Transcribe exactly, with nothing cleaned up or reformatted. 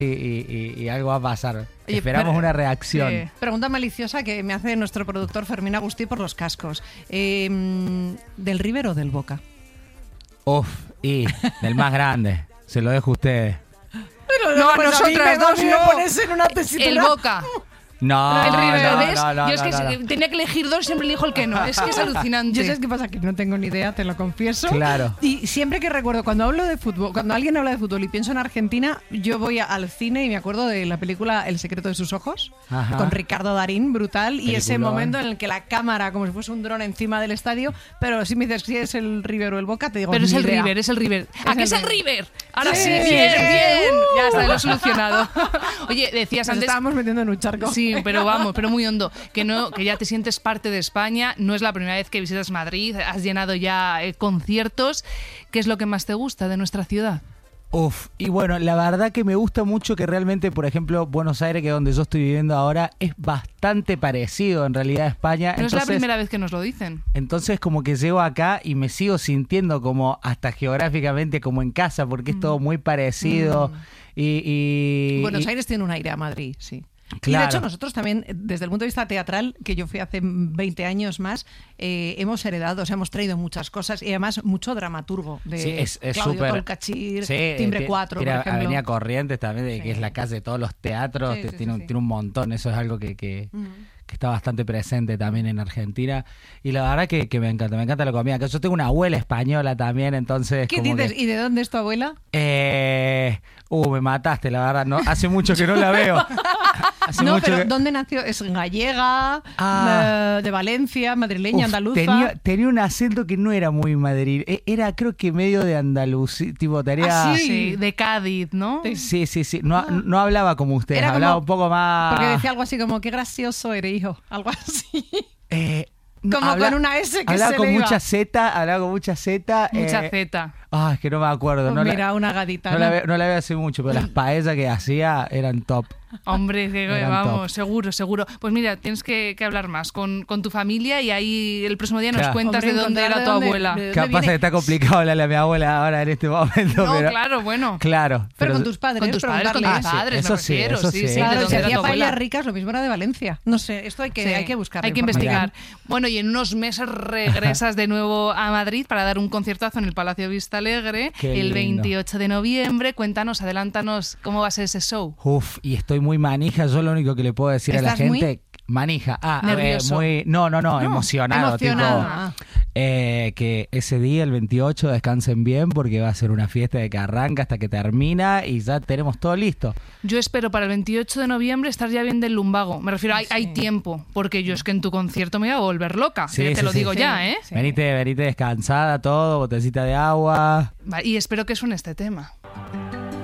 y, y, y algo va a pasar. Oye, Esperamos pero, una reacción. Sí. Pregunta maliciosa que me hace nuestro productor Fermín Agustí por los cascos. Eh, ¿Del River o del Boca? Uf, y del más grande. Se lo dejo a ustedes. Pero No, pues nosotras a mí me, dos me no. pones en una tesitura. El Boca. No, el River, no, ¿ves? no, no, Yo es que no, no. tenía que elegir dos, siempre elijo el que no. Es que es alucinante. Yo sabes qué pasa, que no tengo ni idea, te lo confieso. Claro. Y siempre que recuerdo, cuando hablo de fútbol, cuando alguien habla de fútbol y pienso en Argentina, yo voy a- al cine y me acuerdo de la película El secreto de sus ojos, Ajá. con Ricardo Darín, brutal, y ese Peliculón. momento en el que la cámara, como si fuese un dron encima del estadio, pero si me dices si es el River o el Boca, te digo Pero es ni el idea. River, es el River. ¿A Es qué el es el River. River? Ahora sí, Sí, bien, sí, sí. bien. Uh. Ya está, lo he solucionado. Oye, decías Nos antes... estábamos metiendo en un charco. Sí, pero vamos, pero muy hondo. Que no, que ya te sientes parte de España. No es la primera vez que visitas Madrid. Has llenado ya eh, conciertos. ¿Qué es lo que más te gusta de nuestra ciudad? Uf, y bueno, la verdad que me gusta mucho que realmente, por ejemplo, Buenos Aires, que es donde yo estoy viviendo ahora, es bastante parecido en realidad a España. No es la Entonces, primera vez que nos lo dicen. entonces como que llego acá y me sigo sintiendo como hasta geográficamente como en casa, porque es todo muy parecido. Y, y- Buenos y- Aires tiene un aire a Madrid, sí. Y de Claro. hecho nosotros también, desde el punto de vista teatral, que yo fui hace veinte años más, eh, hemos heredado, o sea, hemos traído muchas cosas y además mucho dramaturgo de Sí, es es Claudio súper. Tolcachir, Sí, Timbre ti- cuatro, tiene por ejemplo. Avenida Corrientes también, de- Sí. que es la calle de todos los teatros, Sí, te- sí, tiene, sí, un, sí. tiene un montón. Eso es algo que, que, Ujú. que está bastante presente también en Argentina. Y la verdad que, que me encanta, me encanta la comida. Que yo tengo una abuela española también, entonces. ¿Qué como dices? que- ¿Y de dónde es tu abuela? Eh, uh, me mataste, la verdad. No, hace mucho que no la veo. Hace No, mucho pero que- ¿dónde nació? ¿Es gallega, Ah. eh, de Valencia, madrileña, Uf, andaluza? Tenía, tenía un acento que no era muy madrid. e- Era, creo que medio de Andalucía. Tipo, tenía. Ah, sí. Sí, de Cádiz, ¿no? Sí, sí, sí. No, no hablaba como ustedes, Era como- hablaba un poco más. Porque decía algo así como, qué gracioso eres, hijo. Algo así. Eh, Como habla- con una S que hablaba se con le iba. mucha Z, hablaba con mucha Z. Mucha eh, Z. Ah, es que no me acuerdo. Pues no la- mira, una gadita. no, la veo, no la veo hace mucho, pero las paellas que hacía eran top. Hombre, que, Eran vamos, top. seguro, seguro. Pues mira, tienes que, que hablar más con, con tu familia y ahí el próximo día nos Claro. cuentas Hombre, de dónde encontrar era de tu dónde- abuela. de- Capaz viene? que está complicado hablarle a mi abuela ahora en este momento. No, pero, claro, bueno. Claro. Pero con tus padres, Con tus padres, con preguntarles. tus Ah, sí, padres, eso me sí, refiero. eso Sí, sí. sí, Claro, de si dónde era hacía tu abuela. paellas ricas, lo mismo era de Valencia. No sé, esto hay que, Sí, hay que buscar. Hay que investigar. Bueno, y en unos meses regresas de nuevo a Madrid para dar un conciertazo en el Palacio Vista Alegre Qué el lindo. veintiocho de noviembre. Cuéntanos, adelántanos cómo va a ser ese show. Uf, y estoy muy manija. Yo lo único que le puedo decir a la ¿Estás muy gente. Manija. Ah, eh, nervioso? muy. No, no, no, No, emocionado. emocionado. Tipo, Ah. eh, que ese día, el veintiocho, descansen bien porque va a ser una fiesta de que arranca hasta que termina y ya tenemos todo listo. Yo espero para el veintiocho de noviembre estar ya bien del lumbago. Me refiero, hay, hay tiempo, porque yo es que en tu concierto me voy a volver loca. Sí, que te sí, lo sí. digo Sí. ya, ¿eh? Sí. Venite, venite descansada, todo, botecita de agua. Va, y espero que suene este tema.